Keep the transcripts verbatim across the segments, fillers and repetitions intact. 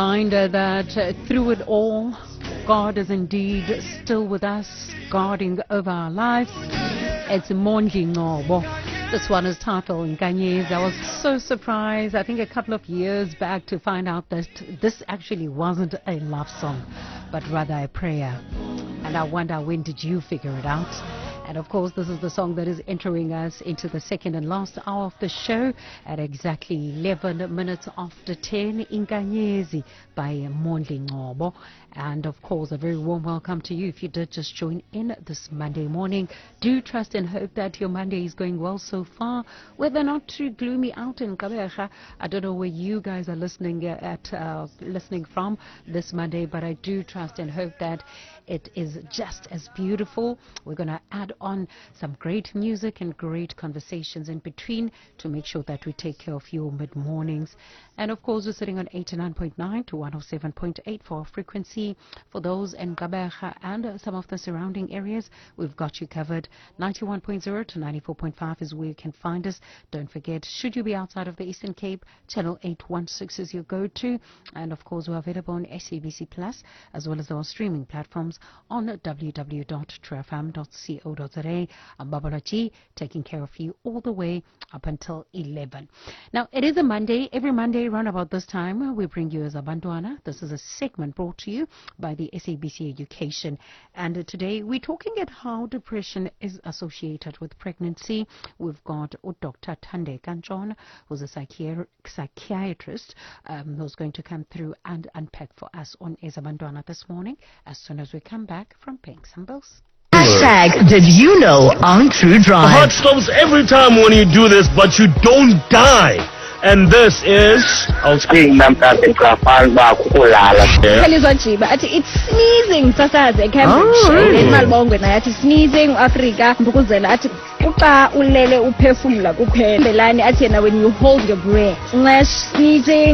Reminder that uh, through it all, God is indeed still with us, guarding over our lives. It's Mondli Ngobo. This one is titled Nkanyezi. I was so surprised, I think a couple of years back, to find out that this actually wasn't a love song, but rather a prayer. And I wonder, when did you figure it out? And of course, this is the song that is entering us into the second and last hour of the show at exactly eleven minutes after ten. Nkanyezi by Mondli Ngobo. And of course, a very warm welcome to you if you did just join in this Monday morning. Do trust and hope that your Monday is going well so far. Whether not too gloomy out in Kabeja, I don't know where you guys are listening at, uh, listening from this Monday, but I do trust and hope that it is just as beautiful. We're going to add on some great music and great conversations in between to make sure that we take care of your mid-mornings. And of course, we're sitting on eighty-nine point nine to one oh seven point eight for our frequency. For those in Kabeja and uh, some of the surrounding areas, we've got you covered. ninety-one point zero to ninety-four point five is where you can find us. Don't forget, should you be outside of the Eastern Cape, channel eight one six is your go-to. And of course, we're available on S A B C Plus as well as our streaming platforms on w w w dot true f m dot co dot za. I'm Babala G, taking care of you all the way up until eleven. Now, it is a Monday. Every Monday around about this time, we bring you as Abantwana. This is a segment brought to you by the S A B C Education. And uh, today we're talking at how depression is associated with pregnancy. We've got uh, Doctor Thande Kantshona, who's a psychiatri psychiatrist, um, who's going to come through and unpack for us on Ezabantwana this morning as soon as we come back from paying some bills. Hashtag did you know on True Drive. The heart stops every time when you do this, but you don't die. And this is it's sneezing. It's sneezing. Africa when you hold your breath. Sneezing.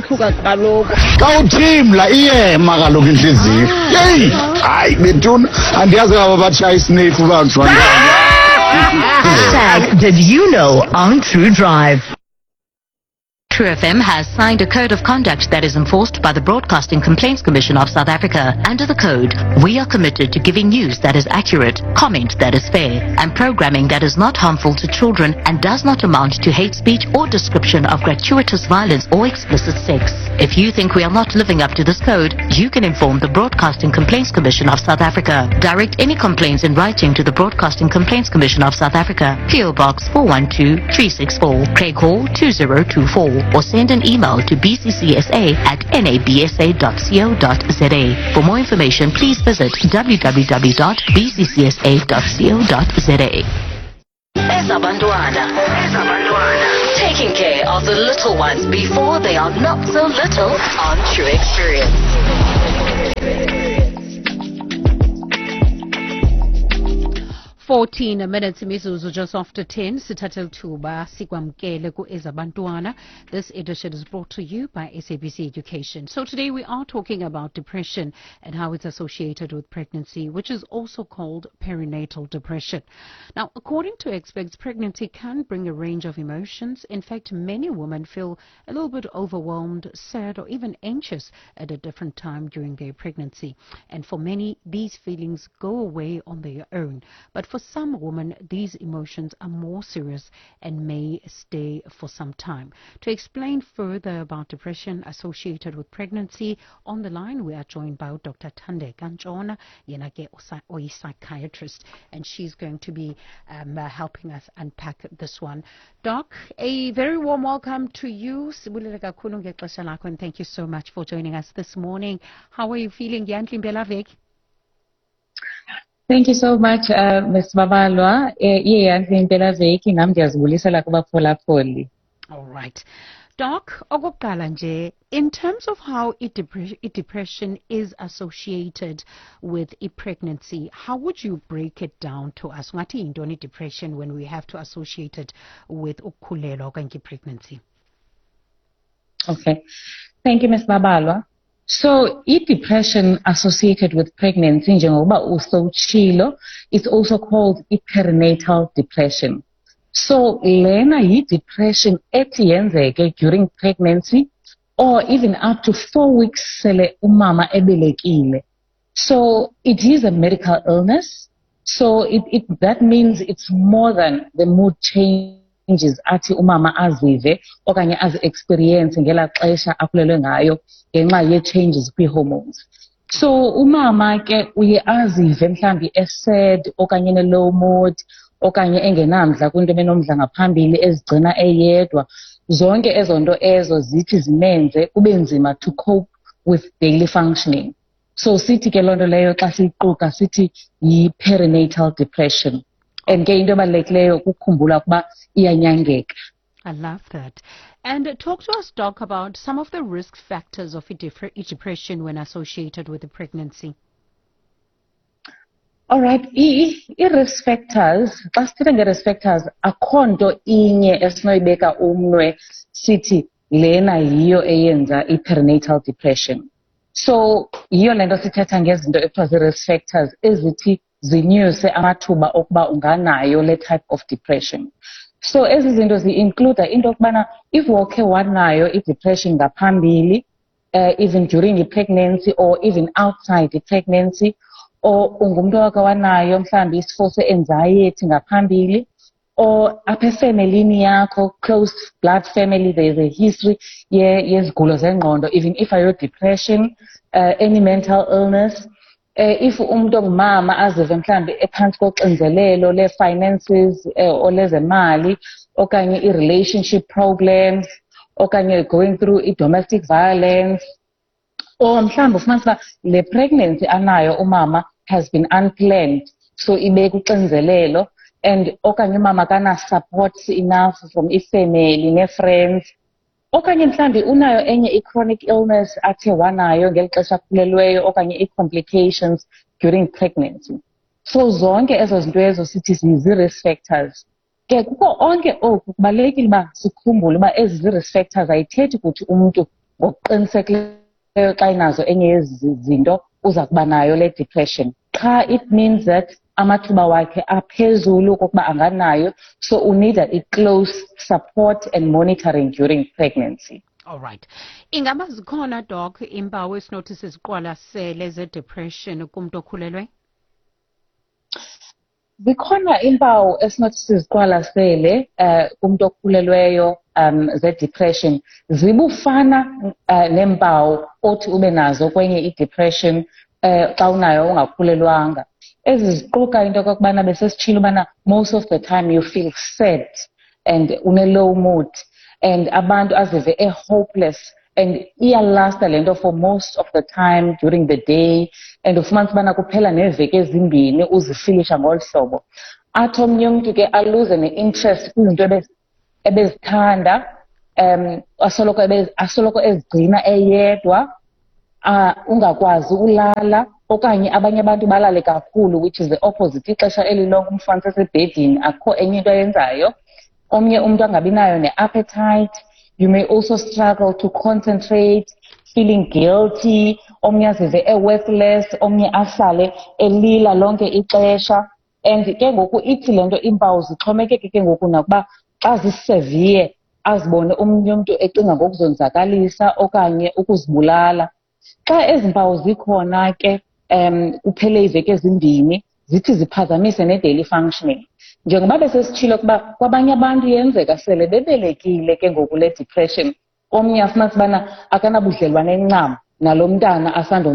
Hashtag did you know on True Drive. True F M has signed a code of conduct that is enforced by the Broadcasting Complaints Commission of South Africa. Under the code, we are committed to giving news that is accurate, comment that is fair, and programming that is not harmful to children and does not amount to hate speech or description of gratuitous violence or explicit sex. If you think we are not living up to this code, you can inform the Broadcasting Complaints Commission of South Africa. Direct any complaints in writing to the Broadcasting Complaints Commission of South Africa, P O Box four one two three six four, Craig Hall two zero two four. Or send an email to b c c s a at n a b s a dot co dot za. For more information, please visit w w w dot b c c s a dot co dot za. Ezabantwana. Taking care of the little ones before they are not so little on True Experience. fourteen minutes imizuzu just after ten. Sithatha lithuba sikwamkele ku Ezabantwana. This edition is brought to you by S A B C Education. So today we are talking about depression and how it's associated with pregnancy, which is also called perinatal depression. Now, according to experts, pregnancy can bring a range of emotions. In fact, many women feel a little bit overwhelmed, sad, or even anxious at a different time during their pregnancy. And for many, these feelings go away on their own. But for some women, these emotions are more serious and may stay for some time. To explain further about depression associated with pregnancy, on the line we are joined by Doctor Thande Kantshona, a psychiatrist, and she's going to be um, uh, helping us unpack this one. Doc, a very warm welcome to you, and thank you so much for joining us this morning. How are you feeling? Thank you so much, uh, Miz Babalwa. All right. Doc, in terms of how a depression is associated with a pregnancy, how would you break it down to us? What is depression when we have to associate it with pregnancy? Okay. Thank you, Miz Babalwa. So, depression associated with pregnancy, it's also called perinatal depression. So, lena yi depression etiyenzeke during pregnancy or even up to four weeks sele umama ebelekile. So it is a medical illness. So it, it that means it's more than the mood changes athi umama azive okanye az experience ngela xesha akhulelwe ngayo ngenxa ye changes kwi hormones. So umama ke uye azive mhlambi esed okanye ne low mood okanye engenamdla kwinto benomdla ngaphambili ezigcina eyedwa. Zonke ezo nto ezo zithi zimenze kube nzima to cope with daily functioning. So sithi ke lonto leyo xa siyiquka sithi yi perinatal depression. And ke into ebalulekileyo kukhumbula ukuba iyanyangeka. I love that. And uh, talk to us, Doc, about some of the risk factors of depression when associated with the pregnancy. All right, i-risk factors, xa sithetha nge-risk factors, akho nto inye esinoyibeka umnwe sithi lena yiyo eyenza i-perinatal depression. So yiyo le nto sithetha ngezinto ekuthiwa zii-risk factors ezithi zinyuse amathuba okuba unganayo le type of depression. So ezi zinto zi-include into yokubana if wokhe wanayo i-depression ngaphambili, uh, even during i-pregnancy or even outside i-pregnancy, or ungumntu owake wanayo mhlawumbi isifo se-anxiety ngaphambili, or apha efemelini yakho, close blood family, there is a history yezigulo zengqondo, even if ayo depression, uh, any mental illness. Uh, if umuntu ongumama azive mhlawumbi ephantsi koxinzelelo le-finances uh, or lezemali, okanye i-relationship problems, okanye going through i-domestic violence, or mhlawumbi ufumanisa uba le pregnancy anayo umama has been unplanned, so ibeka uxinzelelo, and okanye umama kana supports enough from ifamily ne-friends, okanye mhlawumbi unayo enye i-chronic illness athe wanayo ngeli xesha akhulelweyo, okanye i-complications during pregnancy. So zonke ezo zinto ezo sithi zi-risk factors. Ke kuko onke oku kubalulekile uba sikhumbule uba ezi zi-risk factors ayithethi ukuthi umntu ngokuqinisekileyo xa inazo enye yezi zinto uza kuba nayo le depression. Qha it means that amathuba wakhe aphezulu kokuba anganayo, so you need a close support and monitoring during pregnancy. All right. Ingaba zikhona, Doc, impawu esinothisi ziqwalasele ze-depression kumuntu okhulelwe? Zikhona impawu esinothisi ziqwalasele uh, kumuntu okhulelweyo um, ze-depression. Zibufana uh, neempawu othi ube nazo kwenye i-depression uh, xa unayo ungakhulelwanga. Ezi ziquka into okokubana besesitshilo ubana most of the time you feel sad and une-low mood, and abantu azive e-hopeless, and iyalasta le nto for most of the time during the day, and ufumanisa ubana kuphela neeveki ezimbini uzifilisha ngolu hlobo. Athi omnye umntu ke aluze ne-interest kwizinto ebezithanda, um, asoloko asoloko ezigcina eyedwa, uh, ungakwazi ulala, okanye abanye abantu balale kakhulu, which is the opposite. Ixesha elilonke umfana sesebhedini akho enye into ayenzayo. Omnye umuntu angabi nayo ne-appetite. You may also struggle to concentrate, feeling guilty. Omnye azive e-worthless, omnye ahlale elila lonke ixesha. And ke ngoku ithi le nto iimpawu zixhomekeke ke ngoku nakuba xa zisevere azibone omnye umntu ecinga ngokuzonzakalisa okanye ukuzibulala. Xa ezi mpawu zikhona ke um kuphele iveki ezimbini zithi ziphazamise ne-daily functioning. Njengoba besesitshilo ukuba kwabanye abantu yenzeka sele bebelekile ke ngoku le depression, omnye afumanisa ubana akanabudlelwane ncam nalo mntana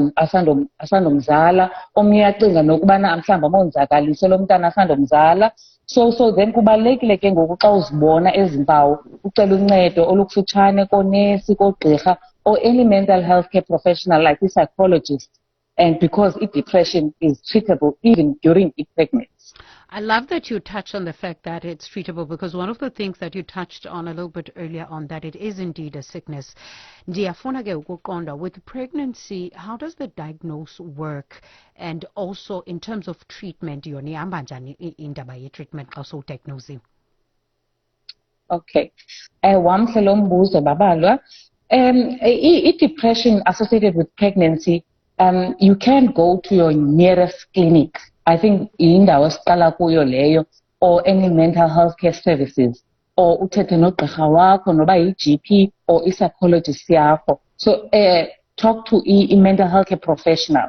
asandomzala, omnye uyacinga nokubana mhlawumbi amonzakalise lo mntana asandomzala. So so then kubalulekile ke ngoku xa uzibona ezi mpawu ucela uncedo olukufutshane koonesi, koogqirha, or any mental health care professional like a psychologist, and because depression is treatable even during pregnancy. I love that you touched on the fact that it's treatable, because one of the things that you touched on a little bit earlier on, that it is indeed a sickness. Ndiyafuna ke ukuqonda, with pregnancy, how does the diagnosis work? And also in terms of treatment, yona ihamba njani indaba ye-treatment xa sowudiagnosing? Okay. Eh wamhle lo mbuzo babalwa. Um, i-depression associated with pregnancy, um, you can go to your nearest clinic. I think indawo esiqala kuyo leyo, or any mental health care services. or uthethe nogqirha wakho noba yi-G P or i-psychologist yakho. So uh, talk to i-mental health care professional.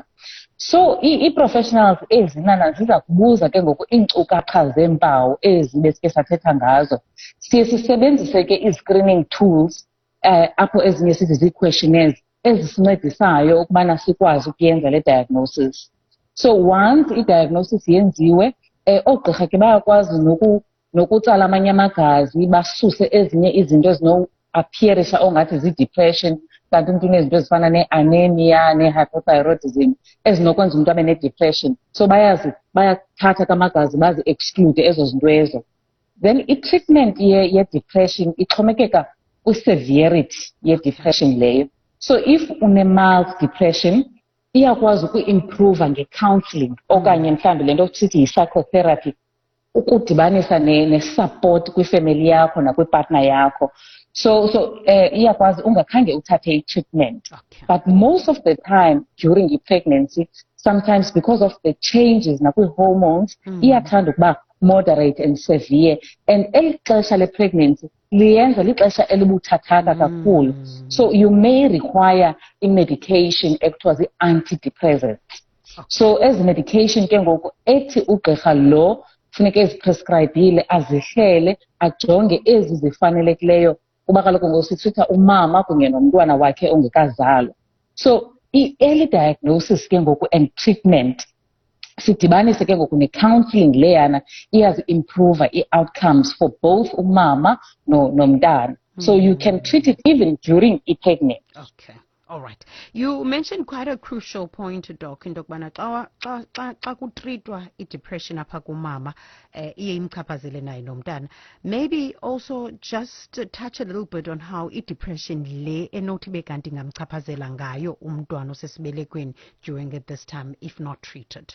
So i-professionals ezinana ziza kubuza ke ngoku iinkcukacha zeempawu ezi besike sathetha ngazo. Siye sisebenzise ke i-screening tools uh, apho ezinye sithi zii-questionnaires ezisincedisayo ukubana sikwazi ukuyenza le diagnosis. So once i-diagnosis yenziwe, eh, oogqirha ke bayakwazi noku nokutsala amanye amagazi basuse ezinye izinto ezino-appearisha ongathi zii-depression, kanti intweni ezinto ezifana ne-anemia ne-hypothyroidism ezinokwenza umntu abe ne-depression. So bayazi bayathatha kamagazi bazi-exclude ezo zinto ezo. Then i-treatment ye-depression ixhomekeka kwi-severity ye-depression leyo. So if une-mild depression, iyakwazi uku-improve nge-counselling okanye mhlawumbi le nto sithi yi-psychotherapy, ukudibanisa ne-support kwifamily yakho nakwipartner yakho. So so uh, iyakwazi ungakhange uthathe i-treatment. Okay. But most of the time during i-pregnancy, sometimes because of the changes nakwi-hormones, mm. iyathanda ukuba moderate and severe, and eli xesha le-pregnancy liyenza lixesha elibuthathaka kakhulu. Mm. So you may require i-medication ekuthiwa zii-antidepressants. Okay. So ezi medication ke ngoku ethi ugqirha lo funeka eziprescribile azihlele ajonge ezi zifanelekileyo kuba kaloku ngosithetha umama kunye nomntwana wakhe ongekazalwa. So i-early diagnosis ke ngoku and treatment sidibanise ke ngoku ne-counselling leyana iyazi-improve i-outcomes for both umama no nomntana. So you can treat it even during i-pregnancy. Okay. All right. You mentioned quite a crucial point, Doc, into yokubana xa xa xa kutreatwa i-depression apha kumama eh iye imchaphazele naye nomntana. Maybe also just touch a little bit on how i-depression le enothi be kanti ngamchaphazela ngayo umntwana osesibelekweni during at this time if not treated.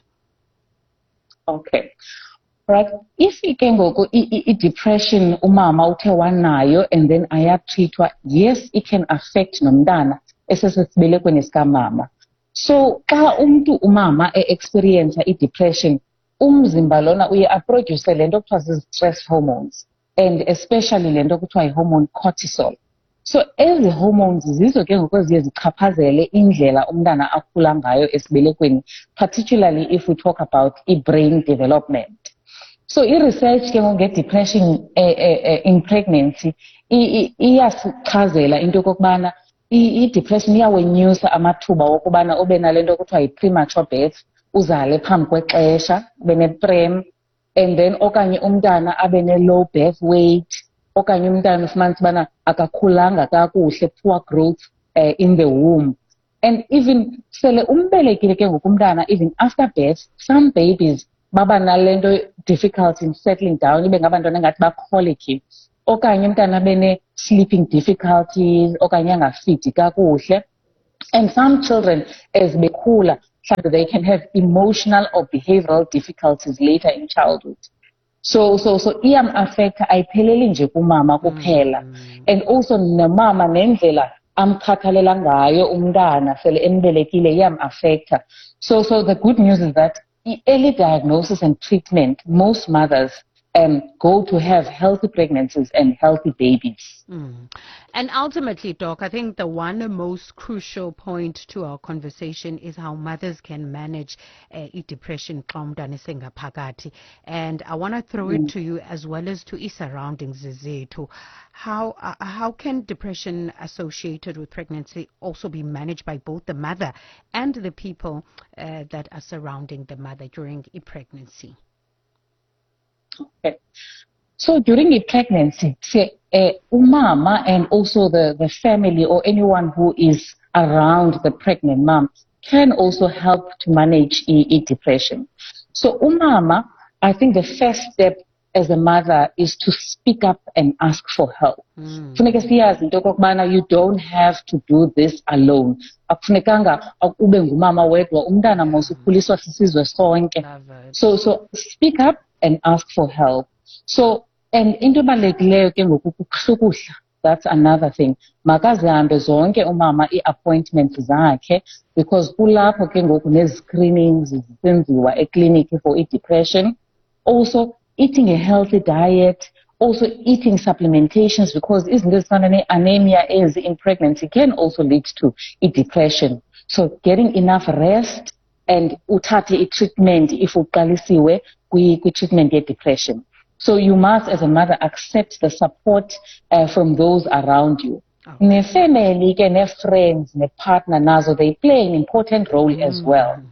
Okay. Right. If ke ngoku i-depression umama uthe wanayo and then ayatreatwa, yes, it can affect nomntana esesibelekweni sikamama. So xa umuntu umama e-experience i-depression, umzimba lona uye aproduce le nto kuthiwa zi-stress hormones, and especially le nto kuthiwa yi-hormone cortisol. So ezi hormones zizo ke ngoku eziye zichaphazele indlela umntana akhula ngayo esibelekweni, particularly if we talk about i-brain development. So i-research ke nge-depression eh, eh, in pregnancy iyasichazela into yokokubana i-depression iyawenyusa amathuba wokubana ube nale nto kuthiwa yi-premature birth, uzale phambi kwexesha, ube ne-prem, and then okanye umntana abe ne-low birth weight, okanye umntana ufumanisa ubana akakhulanga kakuhle, poor growth uh, in the womb. And even sele umbelekile ke ngoku umntana, even after birth, some babies baba nale nto difficulty in settling down, ibe ngabantwana engathi bakholiki, okanye umntana bene sleeping difficulties, okanye angafidi kakuhle. And some children as bekhula, they can have emotional or behavioral difficulties later in childhood. So so so iyam affect ayipheleli nje kumama kuphela. Mm. And also nomama nendlela amkhathalela ngayo umntana sele embelekile iyam affect. So so the good news is that early diagnosis and treatment, most mothers um, go to have healthy pregnancies and healthy babies. Mm. And ultimately, Doc, I think the one most crucial point to our conversation is how mothers can manage uh, depression. And I want to throw mm. it to you as well as to its surroundings. How, uh, how can depression associated with pregnancy also be managed by both the mother and the people uh, that are surrounding the mother during a pregnancy? Okay. So during a pregnancy, say, uh, umama and also the, the family or anyone who is around the pregnant mom can also help to manage e, e depression. So umama, I think the first step as a mother is to speak up and ask for help. Mm. You don't have to do this alone. So, so speak up and ask for help. So, and into balekileyo ke ngoku kukuhlukuhla, that's another thing. Makazihambe zonke umama i-appointments zakhe, because kulapho ke ngoku ne-screenings zisenziwa ekliniki for i-depression. Also, eating a healthy diet, also eating supplementations, because isn't this not an anemia is in pregnancy can also lead to a depression. So getting enough rest and uthathe treatment if uqalisiwe kwi-treatment ye-depression. So you must, as a mother, accept the support uh, from those around you. Okay. Ne-family, ne-friends, ne-partner nazo, they play an important role mm. as well.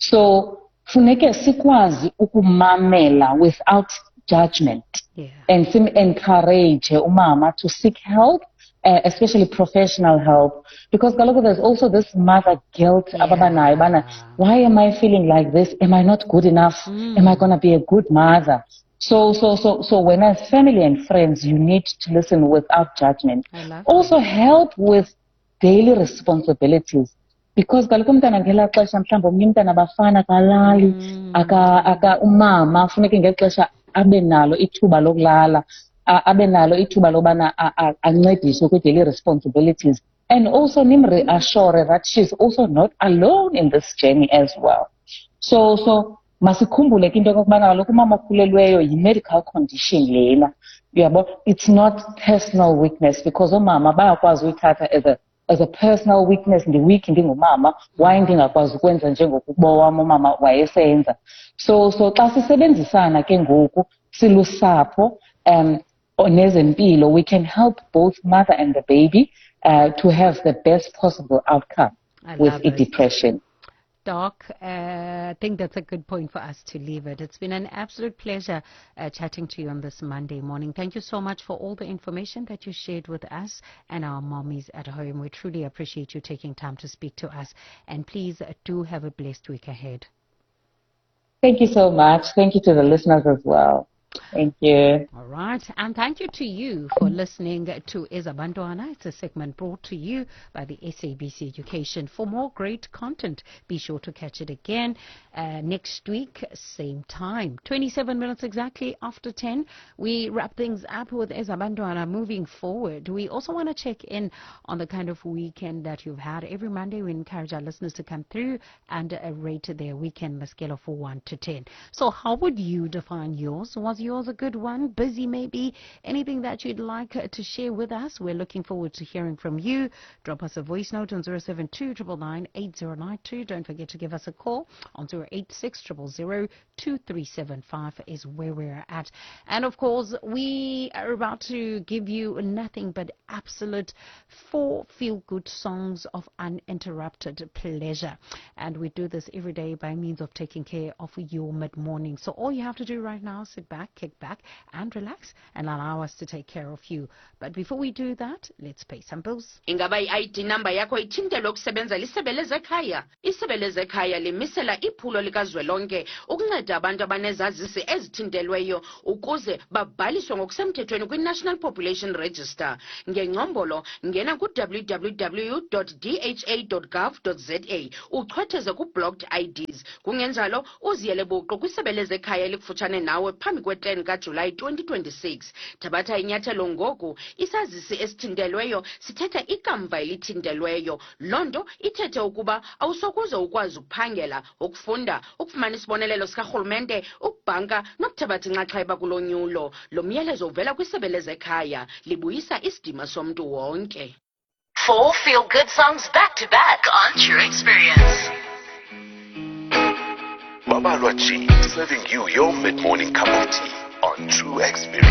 So funeke sikwazi ukumamela without judgment, yeah. and encourage umama to seek help, uh, especially professional help, because kaloku there's also this mother guilt. Yeah. Why am I feeling like this? Am I not good enough? Mm. Am I going to be a good mother? So, so, so, so when as family and friends, you need to listen without judgment. Also that. Help with daily responsibilities. Because kaloku umntana ngela xesha mhlawumbi omnye umntana abafana kalali aka aka umama funeke ngexesha abe nalo ithuba lokulala, abe nalo ithuba lobana ancediswe kwi-daily responsibilities, and also nimreassure that she's also not alone in this journey as well. So so masikhumbule ke into yokubana kaloku umama okhulelweyo yi-medical condition lena, yabo, it's not personal weakness, because umama bayakwazi uyithatha as a as a personal weakness, ndi-weak ndingumama, why ndingakwazi ukwenza njengokuba wam umama wayesenza. So so xa sisebenzisana ke ngoku silusapho um nezempilo, we can help both mother and the baby uh, to have the best possible outcome with a depression. Doc, uh, I think that's a good point for us to leave it. It's been an absolute pleasure uh, chatting to you on this Monday morning. Thank you so much for all the information that you shared with us and our mommies at home. We truly appreciate you taking time to speak to us. And please uh, do have a blessed week ahead. Thank you so much. Thank you to the listeners as well. Thank you. All right. And thank you to you for listening to Ezabantwana. It's a segment brought to you by the S A B C Education. For more great content, be sure to catch it again uh, next week, same time. twenty-seven minutes exactly after ten. We wrap things up with Ezabantwana moving forward. We also want to check in on the kind of weekend that you've had. Every Monday, we encourage our listeners to come through and uh, rate their weekend on a scale of one to ten. So how would you define yours? Was yours a good one? Busy maybe? Anything that you'd like to share with us? We're looking forward to hearing from you. Drop us a voice note on zero seven two nine nine eight zero nine two. Don't forget to give us a call on zero eight six zero zero zero two three seven five is where we're at. And of course, we are about to give you nothing but absolute four feel-good songs of uninterrupted pleasure. And we do this every day by means of taking care of your mid-morning. So all you have to do right now is sit back, kick back and relax and allow us to take care of you. But before we do that, let's pay some bills. Ingaba i-I D number yakho ithintelwe ukusebenza lisebe lezekhaya. Isebe lezekhaya limisela iphulo likazwelonke ukunceda abantu abanezazisi ezithintelweyo ukuze babhaliswe ngokusemthethweni kwi-National Population Register. Ngengcombolo ngena ku w w w dot d h a dot gov dot z a uchwetheze ku blocked I Ds. Kungenjalo uziyele buqu kwisebe lezekhaya elikufutshane nawe phambi kwe-ten kaJulayi twenty twenty-six. Thabatha inyathelo ngoku. Isazisi esithintelweyo sithetha ikamva elithintelweyo. Lonto ithethe ukuba awusokuze ukwazi ukuphangela, ukufunda, ukufumana isibonelelo sikarhulumente, ukubhanka nokuthabatha inxaxheba kulonyulo. Lo myalezo uvela kwisebe lezekhaya libuyisa isidima somntu wonke. Four feel-good songs back-to-back on True Experience. Babalwa G, serving you your mid-morning cup of tea on True Experience.